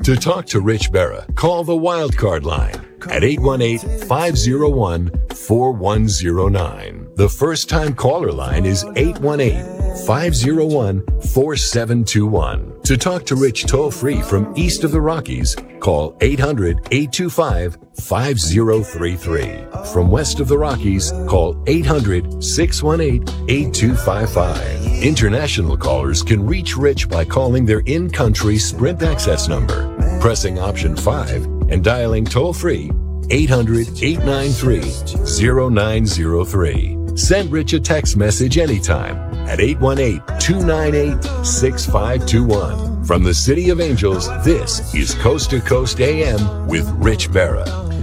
To talk to Rich Berra, call the Wildcard line at 818-501-4109. The first-time caller line is 818-501-4721. To talk to Rich toll-free from east of the Rockies, call 800-825-5033. From west of the Rockies, call 800-618-8255. International callers can reach Rich by calling their in-country Sprint access number, pressing option 5, and dialing toll-free 800-893-0903. Send Rich a text message anytime at 818-298-6521. From the City of Angels, this is Coast to Coast AM with Rich Berra.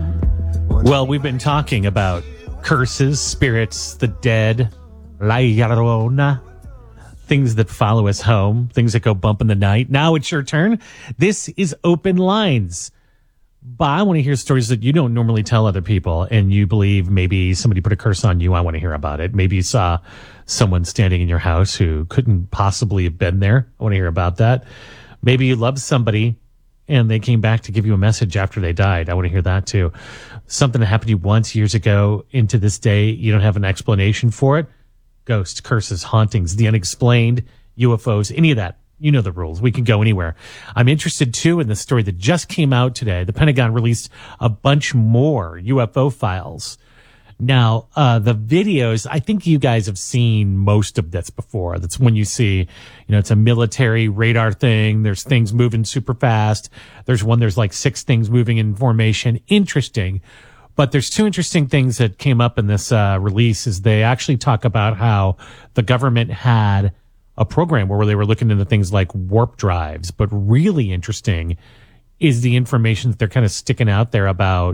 Well, we've been talking about curses, spirits, the dead, La Llorona, things that follow us home, things that go bump in the night. Now it's your turn. This is Open Lines. But I want to hear stories that you don't normally tell other people, and you believe maybe somebody put a curse on you. I want to hear about it. Maybe you saw someone standing in your house who couldn't possibly have been there. I want to hear about that. Maybe you loved somebody and they came back to give you a message after they died. I want to hear that too. Something that happened to you once years ago into this day, you don't have an explanation for it. Ghosts, curses, hauntings, the unexplained, UFOs, any of that. You know the rules. We can go anywhere. I'm interested, too, in the story that just came out today. The Pentagon released a bunch more UFO files. Now, the videos, I think you guys have seen most of this before. That's when you see, it's a military radar thing. There's things moving super fast. There's like 6 things moving in formation. Interesting. But there's 2 interesting things that came up in this release is they actually talk about how the government had a program where they were looking into things like warp drives. But really interesting is the information that they're kind of sticking out there about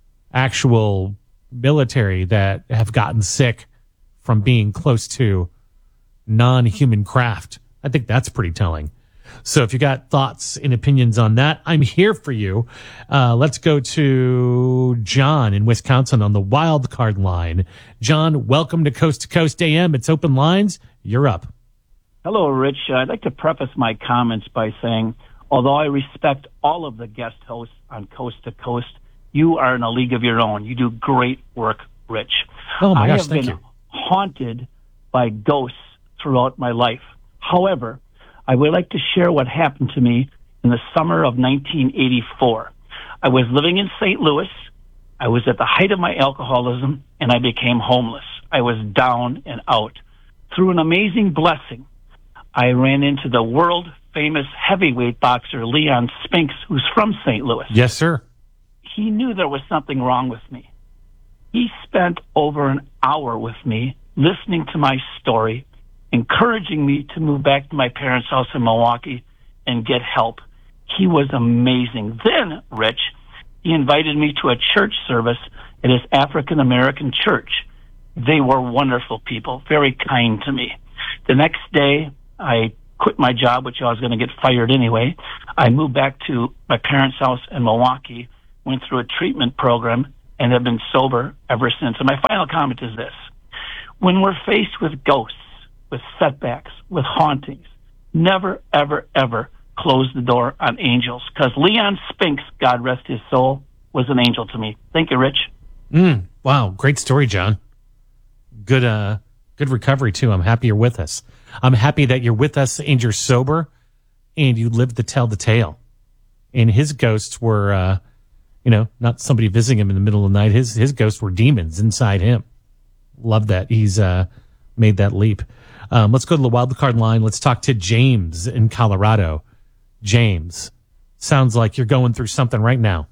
actual military that have gotten sick from being close to non-human craft. I think that's pretty telling. So if you got thoughts and opinions on that, I'm here for you. Let's go to John in Wisconsin on the wild card line. John, welcome to Coast AM. It's Open Lines. You're up. Hello, Rich. I'd like to preface my comments by saying, although I respect all of the guest hosts on Coast to Coast, you are in a league of your own. You do great work, Rich. Oh, my gosh, I have been haunted by ghosts throughout my life. However, I would like to share what happened to me in the summer of 1984. I was living in St. Louis. I was at the height of my alcoholism, and I became homeless. I was down and out. Through an amazing blessing, I ran into the world-famous heavyweight boxer Leon Spinks, who's from St. Louis. Yes, sir. He knew there was something wrong with me. He spent over an hour with me, listening to my story, encouraging me to move back to my parents' house in Milwaukee and get help. He was amazing. Then, Rich, he invited me to a church service at his African-American church. They were wonderful people, very kind to me. The next day, I quit my job, which I was going to get fired anyway. I moved back to my parents' house in Milwaukee, went through a treatment program, and have been sober ever since. And my final comment is this. When we're faced with ghosts, with setbacks, with hauntings, never, ever, ever close the door on angels. Because Leon Spinks, God rest his soul, was an angel to me. Thank you, Rich. Wow, great story, John. Good recovery, too. I'm happy you're with us. I'm happy that you're with us and you're sober and you lived to tell the tale. And his ghosts were, not somebody visiting him in the middle of the night. His ghosts were demons inside him. Love that. He's made that leap. Let's go to the wild card line. Let's talk to James in Colorado. James, sounds like you're going through something right now.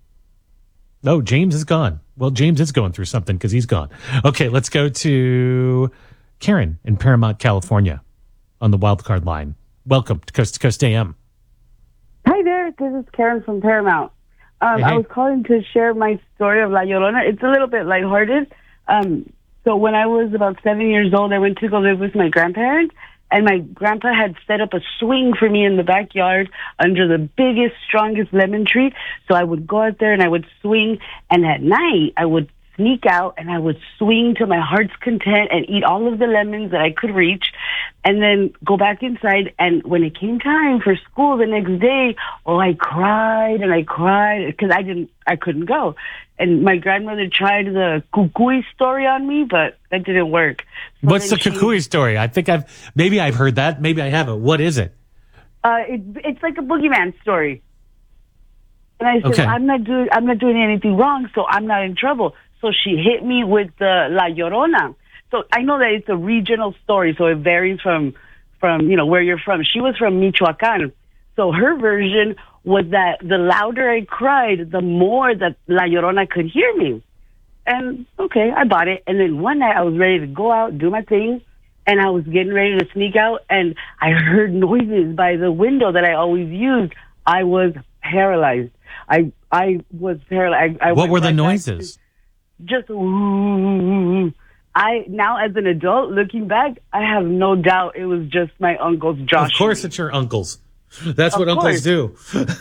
Oh, James is gone. Well, James is going through something because he's gone. Okay, let's go to Karen in Paramount, California on the wild card line. Welcome to Coast AM. Hi there. This is Karen from Paramount. Hey. I was calling to share my story of La Llorona. It's a little bit lighthearted. So when I was about 7 years old, I went to go live with my grandparents, and my grandpa had set up a swing for me in the backyard under the biggest, strongest lemon tree. So I would go out there and I would swing, and at night I would sneak out and I would swing to my heart's content and eat all of the lemons that I could reach and then go back inside. And when it came time for school the next day, I cried and I cried because I couldn't go. And my grandmother tried the kukui story on me, but that didn't work. So what's the kukui story? I think I've heard that. Maybe I haven't. What is it? It's like a boogeyman story. And I said, Okay. I'm not doing anything wrong, so I'm not in trouble. So she hit me with the La Llorona. So I know that it's a regional story, so it varies from where you're from. She was from Michoacan. So her version was that the louder I cried, the more that La Llorona could hear me. And okay, I bought it. And then one night I was ready to go out, do my thing, and I was getting ready to sneak out, and I heard noises by the window that I always used. I was paralyzed. I was paralyzed. What were the noises? Just ooh. Now as an adult looking back, I have no doubt it was just my uncle's Josh. Of course, it's your uncles. That's what Of uncles do.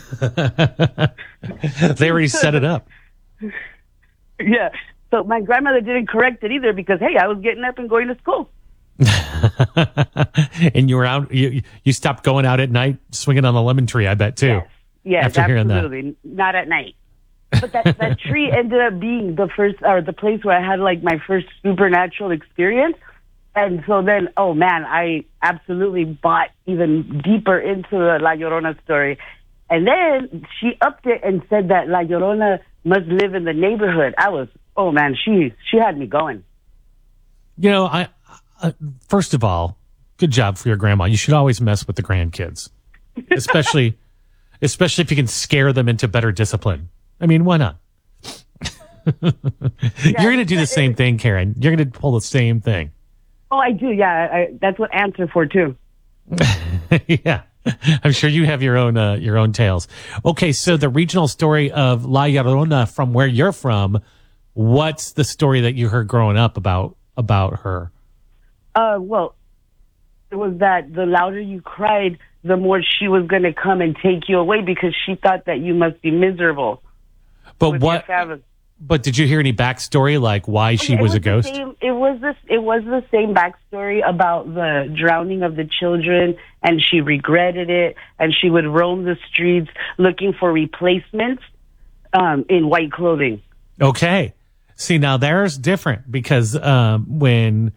They already set it up. Yeah. So my grandmother didn't correct it either because hey, I was getting up and going to school. And you were out. You stopped going out at night, swinging on the lemon tree. I bet too. Yes, after hearing that. absolutely. Not at night. But that tree ended up being the first, or the place where I had like my first supernatural experience. And so then, oh man, I absolutely bought even deeper into the La Llorona story. And then she upped it and said that La Llorona must live in the neighborhood. Oh man, she had me going. You know, I first of all, good job for your grandma. You should always mess with the grandkids, especially if you can scare them into better discipline. I mean, why not? You're going to do the same thing, Karen. You're going to pull the same thing. Oh, I do. Yeah, that's what ants are for too. Yeah, I'm sure you have your own tales. Okay, so the regional story of La Llorona from where you're from. What's the story that you heard growing up about her? Well, it was that the louder you cried, the more she was going to come and take you away because she thought that you must be miserable. But what? But did you hear any backstory, like why she was a ghost? It was the same backstory about the drowning of the children, and she regretted it, and she would roam the streets looking for replacements in white clothing. Okay. See, now there's different because when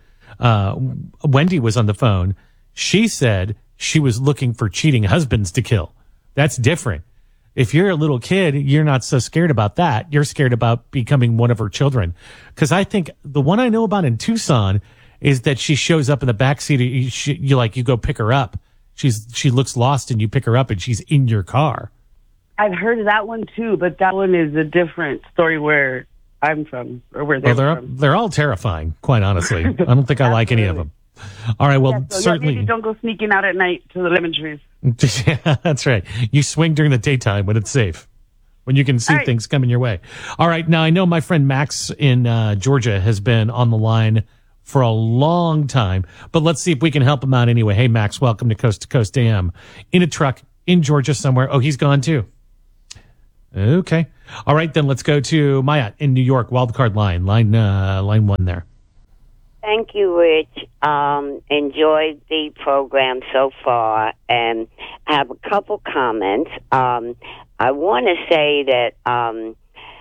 Wendy was on the phone, she said she was looking for cheating husbands to kill. That's different. If you're a little kid, you're not so scared about that. You're scared about becoming one of her children. Because I think the one I know about in Tucson is that she shows up in the backseat. You go pick her up. She looks lost and you pick her up and she's in your car. I've heard of that one too, but that one is a different story where I'm from or where they're from. They're all terrifying, quite honestly. I don't think I like any of them. All right, well, certainly. Maybe don't go sneaking out at night to the lemon trees. Yeah, that's right. You swing during the daytime when it's safe, when you can see things coming your way. All right, now I know my friend Max in Georgia has been on the line for a long time, but let's see if we can help him out anyway. Hey, Max, welcome to Coast AM. In a truck in Georgia somewhere. Oh, he's gone too. Okay. All right, then let's go to Maya in New York, wildcard line 1 there. Thank you, Rich. Enjoyed the program so far, and I have a couple comments. I want to say that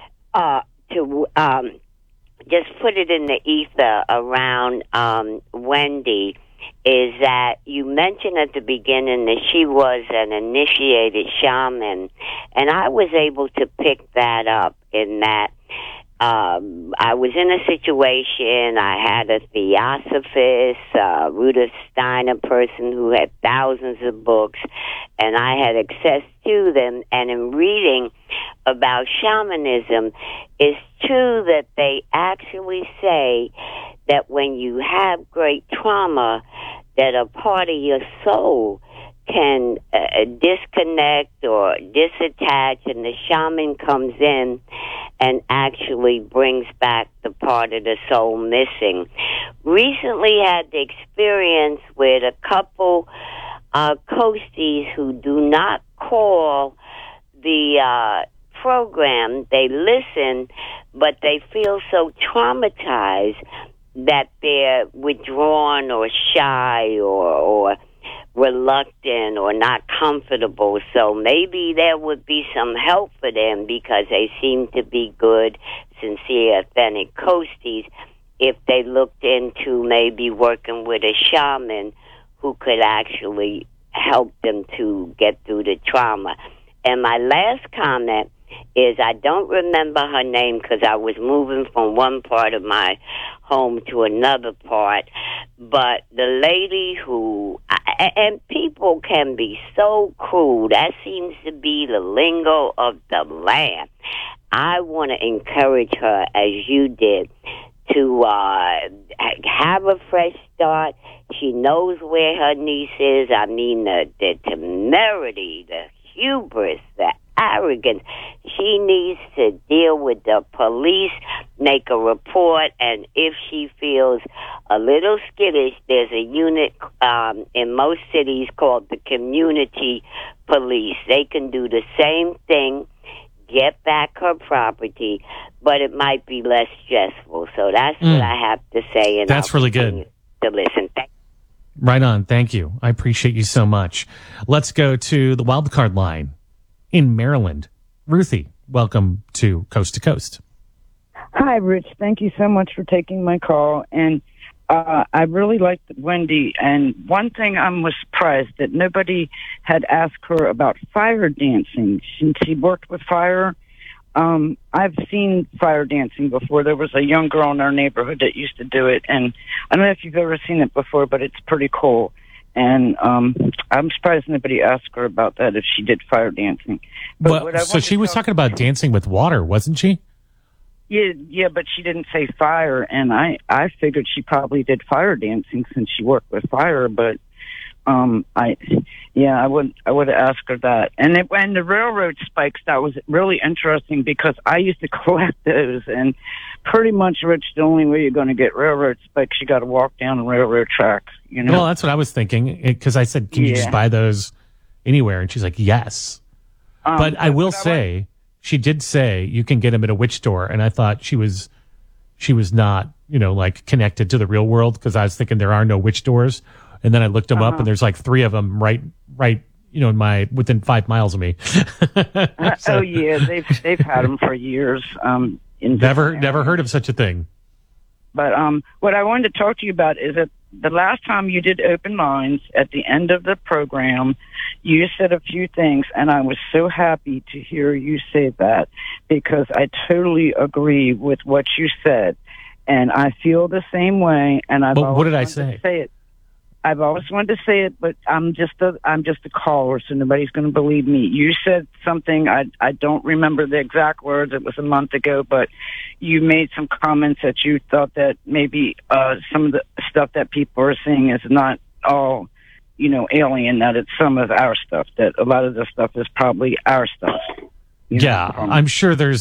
to just put it in the ether around Wendy is that you mentioned at the beginning that she was an initiated shaman, and I was able to pick that up in that I was in a situation, I had a theosophist, Rudolf Steiner person who had thousands of books, and I had access to them, and in reading about shamanism, it's true that they actually say that when you have great trauma, that a part of your soul can disconnect or disattach, and the shaman comes in and actually brings back the part of the soul missing. Recently had the experience with a couple coasties who do not call the program. They listen, but they feel so traumatized that they're withdrawn or shy or reluctant or not comfortable. So maybe there would be some help for them, because they seem to be good, sincere, authentic coasties, if they looked into maybe working with a shaman who could actually help them to get through the trauma. And my last comment is, I don't remember her name because I was moving from one part of my home to another part, but the lady who, and people can be so cruel, that seems to be the lingo of the land. I want to encourage her, as you did, to have a fresh start. She knows where her niece is. I mean, the temerity, the hubris, the arrogance. She needs to deal with the police, make a report, and if she feels a little skittish, there's a unit in most cities called the community police. They can do the same thing, get back her property, but it might be less stressful. So that's what I have to say. And that's really good to listen. Right on. Thank you. I appreciate you so much. Let's go to the wildcard line in Maryland. Ruthie, welcome to Coast. Hi, Rich. Thank you so much for taking my call. And I really liked Wendy. And one thing I was surprised that nobody had asked her about fire dancing. Since she worked with fire, I've seen fire dancing before. There was a young girl in our neighborhood that used to do it. And I don't know if you've ever seen it before, but it's pretty cool. And I'm surprised nobody asked her about that if she did fire dancing. But well, so she was talking about dancing with water, wasn't she? Yeah, but she didn't say fire, and I figured she probably did fire dancing since she worked with fire. But I would have asked her that. And the railroad spikes, that was really interesting because I used to collect those, and pretty much, Rich, the only way you're going to get railroad spikes, you got to walk down the railroad tracks. You know? Well, that's what I was thinking, because I said, "Can you just buy those anywhere?" And she's like, "Yes." But I will say, she did say you can get them at a witch store, and I thought she was not, like connected to the real world, because I was thinking there are no witch stores, and then I looked them up, and there's like 3 of them right, within 5 miles of me. So, yeah, they've had them for years. Never heard of such a thing. But what I wanted to talk to you about is that the last time you did open lines at the end of the program, you said a few things, and I was so happy to hear you say that, because I totally agree with what you said, and I feel the same way. And what did I say? I've always wanted to say it, but I'm just a caller, so nobody's going to believe me. You said something, I don't remember the exact words, it was a month ago, but you made some comments that you thought that maybe some of the stuff that people are saying is not all, alien, that it's some of our stuff, that a lot of the stuff is probably our stuff. I'm sure there's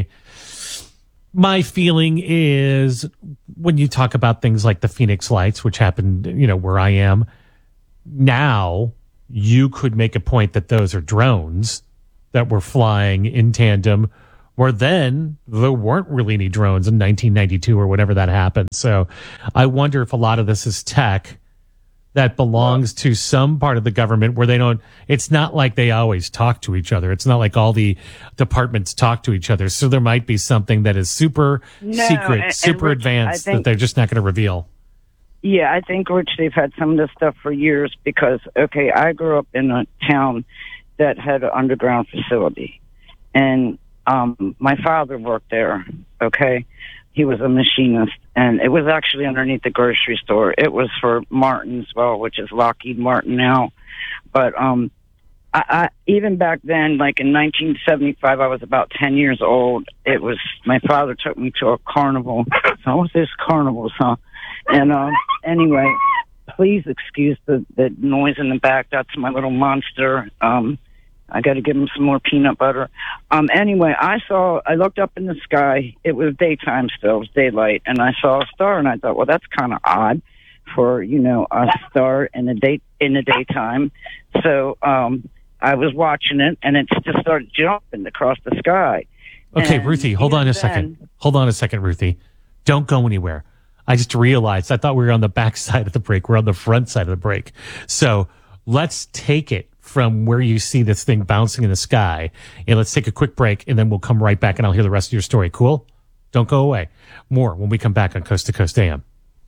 my feeling is, when you talk about things like the Phoenix Lights, which happened, where I am now, you could make a point that those are drones that were flying in tandem, where then there weren't really any drones in 1992 or whenever that happened. So I wonder if a lot of this is tech that belongs to some part of the government where it's not like they always talk to each other. It's not like all the departments talk to each other. So there might be something that is super secret, super advanced, that they're just not going to reveal. Yeah, I think, Rich, they've had some of this stuff for years because, I grew up in a town that had an underground facility. And my father worked there, He was a machinist, and it was actually underneath the grocery store. It was for Martin as well, which is Lockheed Martin now. But I even back then, like in 1975, I was about 10 years old. It was, my father took me to a carnival. So what was this carnival, huh? And anyway, please excuse the noise in the back. That's my little monster. I got to give him some more peanut butter. Anyway, I looked up in the sky. It was daytime still. It was daylight. And I saw a star, and I thought, well, that's kind of odd for, a star in the daytime. So I was watching it, and it just started jumping across the sky. Okay, And Ruthie, hold on a second. Hold on a second, Ruthie. Don't go anywhere. I just realized, I thought we were on the back side of the break. We're on the front side of the break. So let's take it from where you see this thing bouncing in the sky. And let's take a quick break, and then we'll come right back, and I'll hear the rest of your story. Cool? Don't go away. More when we come back on Coast to Coast AM.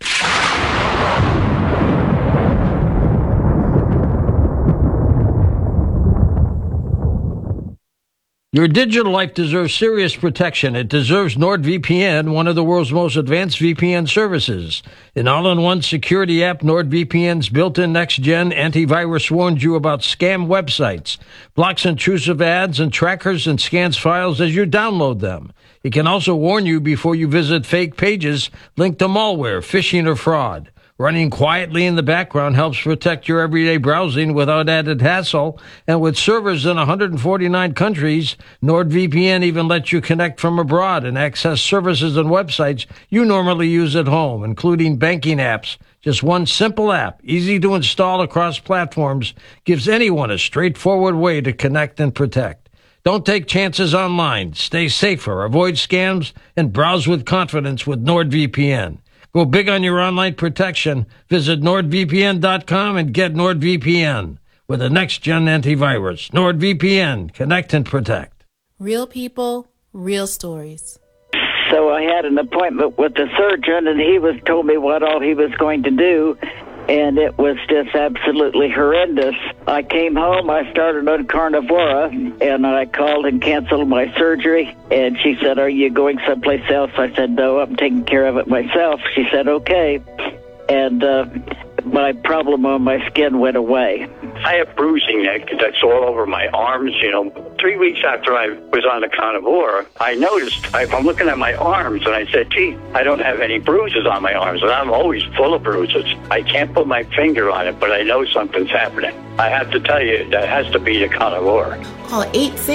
Your digital life deserves serious protection. It deserves NordVPN, one of the world's most advanced VPN services. An all-in-one security app, NordVPN's built-in next-gen antivirus warns you about scam websites, blocks intrusive ads and trackers, and scans files as you download them. It can also warn you before you visit fake pages linked to malware, phishing, or fraud. Running quietly in the background helps protect your everyday browsing without added hassle. And with servers in 149 countries, NordVPN even lets you connect from abroad and access services and websites you normally use at home, including banking apps. Just one simple app, easy to install across platforms, gives anyone a straightforward way to connect and protect. Don't take chances online. Stay safer, avoid scams, and browse with confidence with NordVPN. Go big on your online protection. Visit NordVPN.com and get NordVPN with a next-gen antivirus. NordVPN. Connect and protect. Real people, real stories. So I had an appointment with the surgeon, and he told me what all he was going to do, and it was just absolutely horrendous. I came home, I started on Carnivora, and I called and canceled my surgery, and she said, "Are you going someplace else?" I said, "No, I'm taking care of it myself." She said, "Okay," and my problem on my skin went away. I have bruising that's all over my arms. 3 weeks after I was on the Carnivora, I noticed, I'm looking at my arms, and I said, gee, I don't have any bruises on my arms, and I'm always full of bruises. I can't put my finger on it, but I know something's happening. I have to tell you, that has to be the Carnivora. Call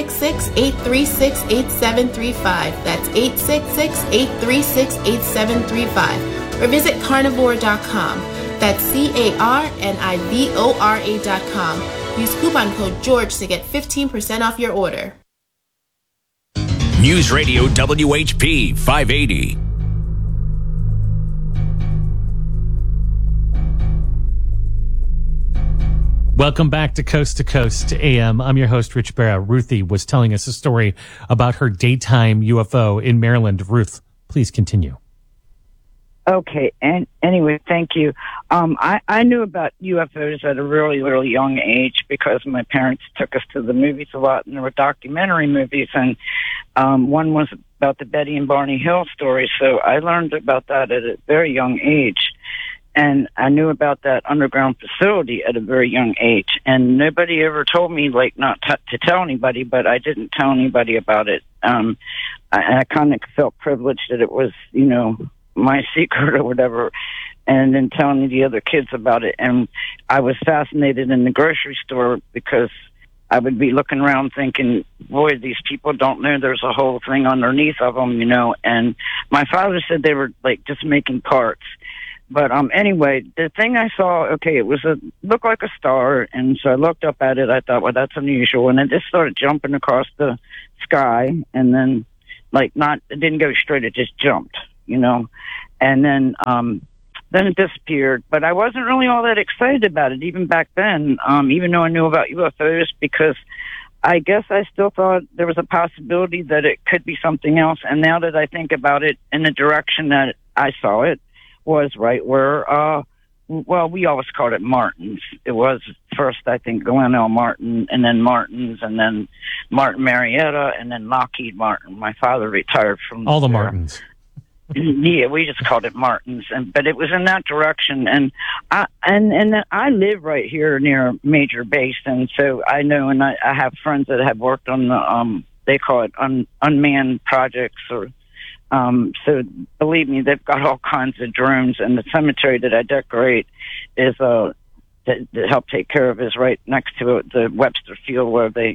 866-836-8735. That's 866-836-8735. Or visit carnivora.com. That's CARNIVORA.com. Use coupon code GEORGE to get 15% off your order. News Radio WHP 580. Welcome back to Coast AM. I'm your host, Rich Barra. Ruthie was telling us a story about her daytime UFO in Maryland. Ruth, please continue. Okay, and anyway, thank you. I knew about UFOs at a really, really young age because my parents took us to the movies a lot, and there were documentary movies, and one was about the Betty and Barney Hill story, so I learned about that at a very young age. And I knew about that underground facility at a very young age, and nobody ever told me, not to tell anybody, but I didn't tell anybody about it. I kind of felt privileged that it was, my secret or whatever, and then telling the other kids about it. And I was fascinated in the grocery store because I would be looking around thinking, boy, these people don't know there's a whole thing underneath of them, And my father said they were just making parts. But anyway, the thing I saw, it looked like a star, and so I looked up at it. I thought, well, that's unusual, and it just started jumping across the sky, and then it didn't go straight; it just jumped, and then it disappeared. But I wasn't really all that excited about it, even back then, even though I knew about UFOs, because I guess I still thought there was a possibility that it could be something else. And now that I think about it in the direction that I saw it, was right where, we always called it Martin's. It was first, I think, Glen L. Martin, and then Martin's, and then Martin Marietta, and then Lockheed Martin. My father retired from all the Martins. Yeah, we just called it Martin's, but it was in that direction. And I live right here near Major Base, and so I know, and I have friends that have worked on the they call it unmanned projects, or so believe me, they've got all kinds of drones, and the cemetery that I decorate is that help take care of is right next to the Webster Field, where they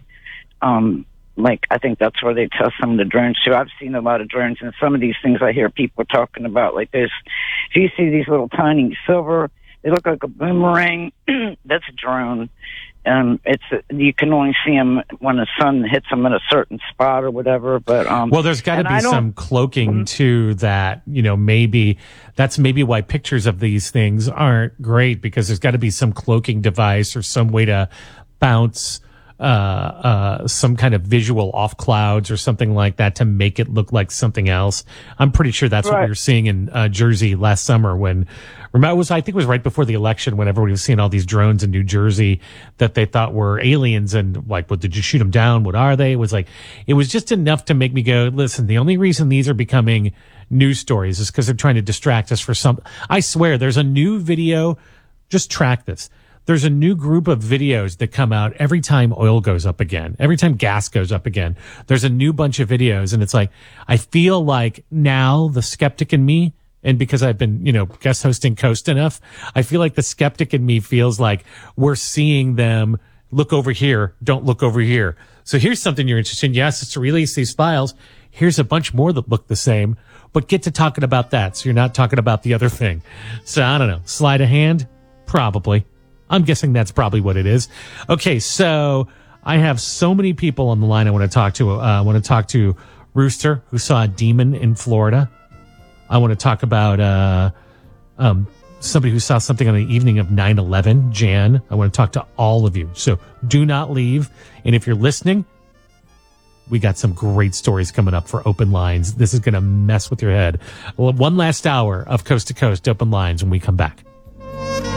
I think that's where they test some of the drones too. I've seen a lot of drones, and some of these things I hear people talking about, like this. If you see these little tiny silver, they look like a boomerang. That's a drone. you can only see them when the sun hits them in a certain spot or whatever. But well, there's got to be some cloaking too. That maybe that's why pictures of these things aren't great, because there's got to be some cloaking device or some way to bounce some kind of visual off clouds or something like that to make it look like something else. I'm pretty sure that's what we were seeing in Jersey last summer when I think it was right before the election, when everybody was seeing all these drones in New Jersey that they thought were aliens, and like, well, did you shoot them down? What are they? It was just enough to make me go, listen, the only reason these are becoming news stories is because they're trying to distract us for some. I swear there's a new video. Just track this. There's a new group of videos that come out every time oil goes up again, every time gas goes up again. There's a new bunch of videos, and it's like, I feel like now the skeptic in me, and because I've been, guest hosting Coast enough, I feel like the skeptic in me feels like we're seeing them look over here, don't look over here. So here's something you're interested in. Yes, it's to release these files. Here's a bunch more that look the same, but get to talking about that. So you're not talking about the other thing. So I don't know. Sleight of hand? Probably. I'm guessing that's probably what it is. Okay, so I have so many people on the line I want to talk to. I want to talk to Rooster, who saw a demon in Florida. I want to talk about somebody who saw something on the evening of 9/11, Jan. I want to talk to all of you. So do not leave. And if you're listening, we got some great stories coming up for Open Lines. This is going to mess with your head. One last hour of Coast to Coast Open Lines when we come back.